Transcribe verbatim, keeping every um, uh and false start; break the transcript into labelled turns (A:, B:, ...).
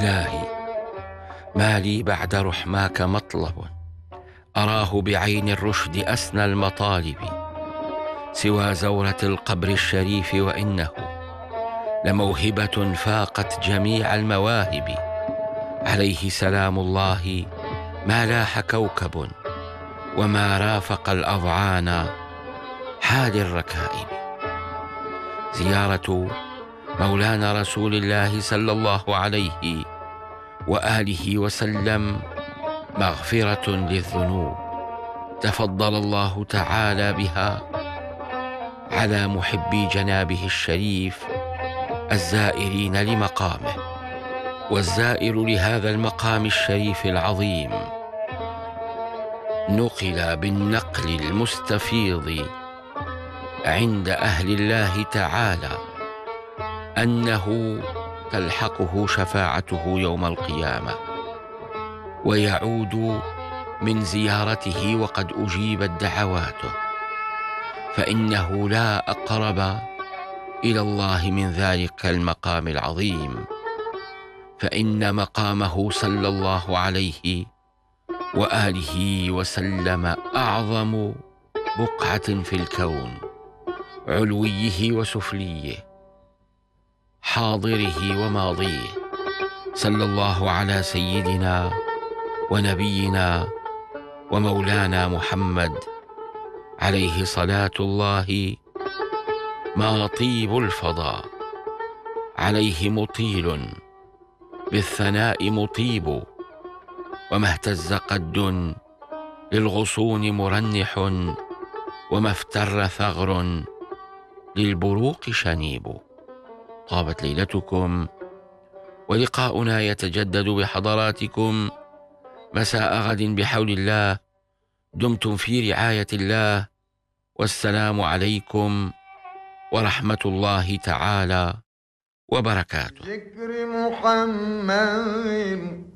A: إلهي، ما لي بعد رحماك مطلب أراه بعين الرشد أسنى المطالب سوى زورة القبر الشريف، وإنه لموهبة فاقت جميع المواهب. عليه سلام الله ما لاح كوكب، وما رافق الأضعان حال الركائب. زيارة مولانا رسول الله صلى الله عليه وآله وسلم مغفرة للذنوب، تفضل الله تعالى بها على محبي جنابه الشريف الزائرين لمقامه. والزائر لهذا المقام الشريف العظيم نقل بالنقل المستفيض عند أهل الله تعالى أنه تلحقه شفاعته يوم القيامة، ويعود من زيارته وقد أجيبت دعواته، فإنه لا أقرب إلى الله من ذلك المقام العظيم، فإن مقامه صلى الله عليه وآله وسلم أعظم بقعة في الكون، علويه وسفليه، حاضره وماضيه. صلى الله على سيدنا ونبينا ومولانا محمد عليه صلاة الله. ما طيب الفضاء عليه مطيل، بالثناء مطيب، وما اهتز قد للغصون مرنح، وما افتر ثغر للبروق شنيب. طابت ليلتكم، ولقاؤنا يتجدد بحضراتكم مساء غد بحول الله. دمتم في رعاية الله، والسلام عليكم ورحمة الله تعالى وبركاته.
B: ذكر محمد